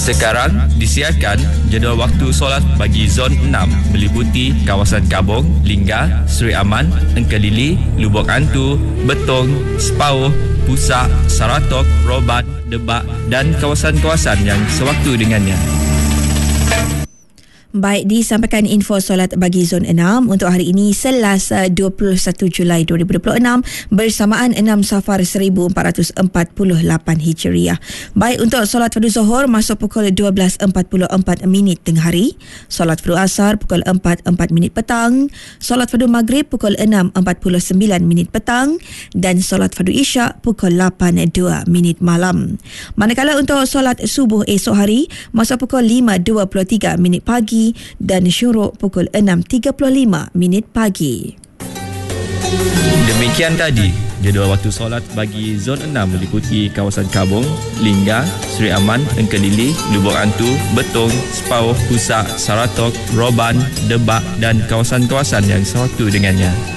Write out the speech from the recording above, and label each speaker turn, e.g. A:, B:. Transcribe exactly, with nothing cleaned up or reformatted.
A: Sekarang disiarkan jadual waktu solat bagi Zon enam meliputi kawasan Kabong, Lingga, Seri Aman, Engkelili, Lubuk Antu, Betong, Sepauh, Pusak, Saratok, Roban, Debak dan kawasan-kawasan yang sewaktu dengannya.
B: Baik, disampaikan info solat bagi Zon enam untuk hari ini Selasa dua puluh satu Julai dua ribu dua puluh enam bersamaan enam Safar seribu empat ratus empat puluh lapan Hijriah. Baik, untuk solat fardu Zuhur masuk pukul dua belas empat puluh empat minit tengah hari, solat fardu Asar pukul empat empat minit petang, solat fardu Maghrib pukul enam empat puluh sembilan minit petang dan solat fardu Isyak pukul lapan dua minit malam. Manakala untuk solat subuh esok hari masuk pukul lima dua puluh tiga minit pagi dan syuruk pukul enam tiga puluh lima minit pagi.
A: Demikian tadi jadual waktu solat bagi Zon enam meliputi kawasan Kabong, Lingga, Seri Aman, Engkelili, Lubuk Antu, Betong, Sepauh, Pusak, Saratok, Roban, Debak dan kawasan-kawasan yang sewaktu dengannya.